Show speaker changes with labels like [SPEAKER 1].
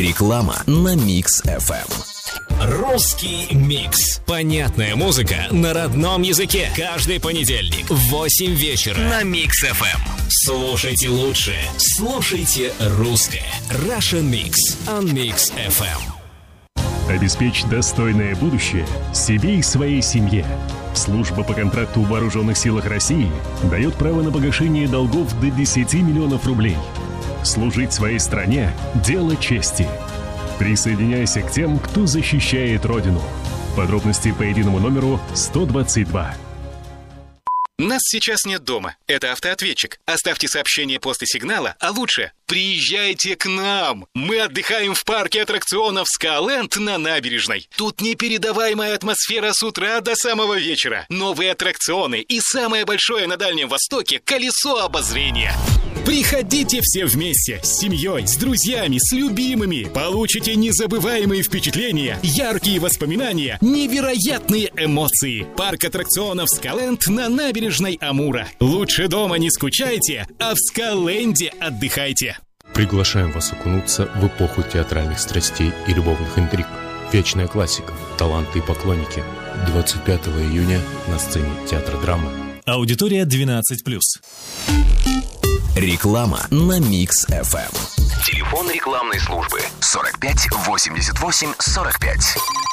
[SPEAKER 1] Реклама на Mix-FM.
[SPEAKER 2] Русский микс. Понятная музыка на родном языке. Каждый понедельник в 8 вечера на Mix-FM. Слушайте лучшее. Слушайте русское. Russian Mix on Mix-FM.
[SPEAKER 3] Обеспечь достойное будущее себе и своей семье. Служба по контракту в Вооруженных силах России дает право на погашение долгов до 10 миллионов рублей. Служить своей стране – дело чести. Присоединяйся к тем, кто защищает Родину. Подробности по единому номеру 122.
[SPEAKER 4] Нас сейчас нет дома. Это автоответчик. Оставьте сообщение после сигнала, а лучше приезжайте к нам. Мы отдыхаем в парке аттракционов Скайленд на набережной. Тут непередаваемая атмосфера с утра до самого вечера. Новые аттракционы и самое большое на Дальнем Востоке – колесо обозрения. Приходите все вместе, с семьей, с друзьями, с любимыми. Получите незабываемые впечатления, яркие воспоминания, невероятные эмоции. Парк аттракционов Скайленд на набережной Амура. Лучше дома не скучайте, а в Скайленде отдыхайте.
[SPEAKER 5] Приглашаем вас окунуться в эпоху театральных страстей и любовных интриг. Вечная классика, таланты и поклонники. 25 июня на сцене Театра драмы.
[SPEAKER 6] Аудитория 12+.
[SPEAKER 1] Реклама на Mix-FM.
[SPEAKER 7] Телефон рекламной службы 45 88 45.